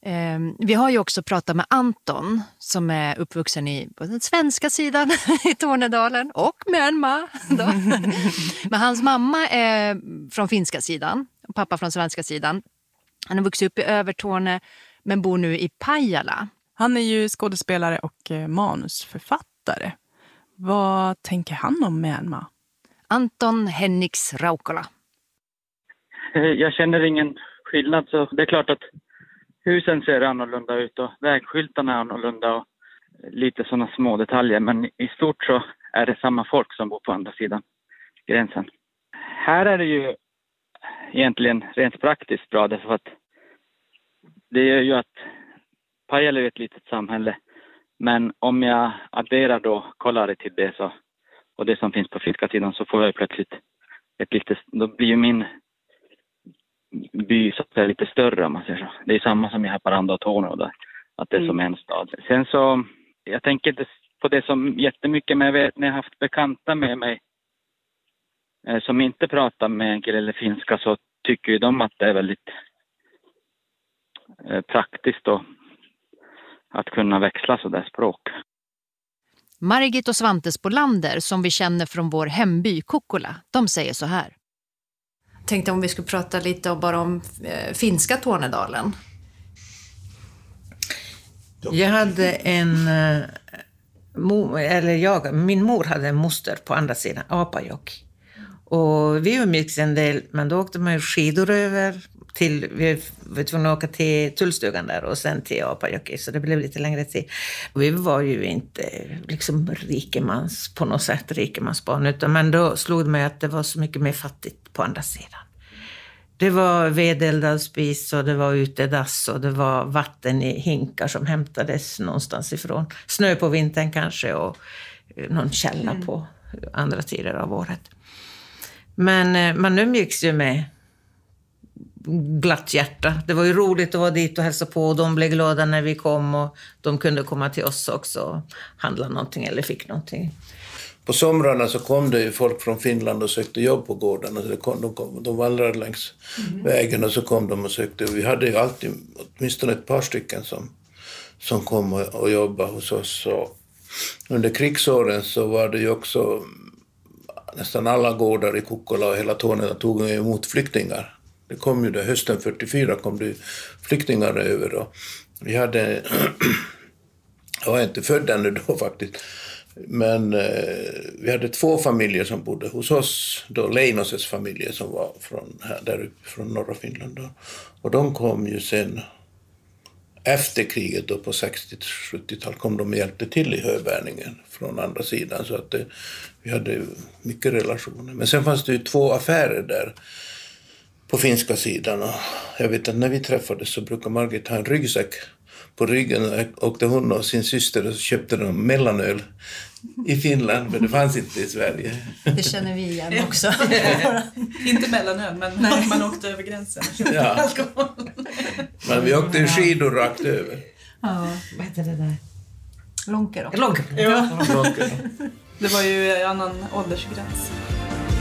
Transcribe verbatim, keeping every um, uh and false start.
Eh, vi har ju också pratat med Anton som är uppvuxen i, på den svenska sidan i Tornedalen och Myanmar. Då. Men hans mamma är från finska sidan och pappa från svenska sidan. Han har vuxit upp i Övertorne men bor nu i Pajala. Han är ju skådespelare och manusförfattare. Vad tänker han om Myanmar? Anton Henriks Raukola. Jag känner ingen skillnad, så det är klart att husen ser annorlunda ut och vägskyltarna är annorlunda och lite sådana små detaljer. Men i stort så är det samma folk som bor på andra sidan gränsen. Här är det ju egentligen rent praktiskt bra, därför att det gör ju att Pajala är ett litet samhälle. Men om jag adderar då Kolari till det så, och det som finns på finska sidan, så får jag plötsligt ett litet, då blir ju min by så att säga lite större, om man säger så. Det är samma som i Haparanda och Torneå där, att det är som en stad. Sen så, jag tänker inte på det som jättemycket, men jag vet när jag har haft bekanta med mig eh, som inte pratar med enkel eller finska, så tycker ju de att det är väldigt eh, praktiskt då, att kunna växla så där språk. Margit och Svante Spolander, som vi känner från vår hemby Kokkola, de säger så här. Jag tänkte om vi skulle prata lite bara om eh, finska Tornedalen. Jag hade en, eh, mo, eller jag, min mor hade en moster på andra sidan, Apajokk. Och vi umgicks en del, men då åkte man ju skidor över till, vi var tvungna att åka till tullstugan där och sen till Apajokk, så det blev lite längre tid. Och vi var ju inte liksom rikemans på något sätt, rikemansbarn, utan men då slog det mig att det var så mycket mer fattigt på andra sidan. Det var vedeldad spis och det var utedass och det var vatten i hinkar som hämtades någonstans ifrån. Snö på vintern kanske och någon källa mm. på andra tider av året. Men man umgicks ju med glatt hjärta. Det var ju roligt att vara dit och hälsa på och de blev glada när vi kom och de kunde komma till oss också och handla någonting eller fick någonting. På somrarna så kom det ju folk från Finland och sökte jobb på gårdarna. Så det kom, de, kom, de vandrade längs mm. vägen och så kom de och sökte. Och vi hade ju alltid åtminstone ett par stycken som, som kom och, och jobbade hos oss. Så under krigsåren så var det ju också nästan alla gårdar i Kokkola och hela Tornedalen tog emot flyktingar. Det kom ju det, hösten fyrtiofyra kom det flyktingar över. Och vi hade, jag var inte född ännu då faktiskt, men eh, vi hade två familjer som bodde hos oss. Då Leinoses familjer som var från, här, där uppe från norra Finland. Då. Och de kom ju sen efter kriget då på sextio-sjuttiotal kom de och hjälpte till i höbärningen från andra sidan. Så att det, vi hade mycket relationer. Men sen fanns det ju två affärer där på finska sidan. Och jag vet att när vi träffades så brukar Margit ha en ryggsäck på ryggen. Åkte hon och sin syster och köpte de mellanöl i Finland, men det fanns inte i Sverige. Det känner vi igen också. Inte mellanöl, men Nej. man åkte över gränsen. Ja. Men vi åkte ju skidor rakt över. Ja, vad heter det där? Lånker då? Lånker. Ja. Lånker. Det var ju en annan åldersgräns.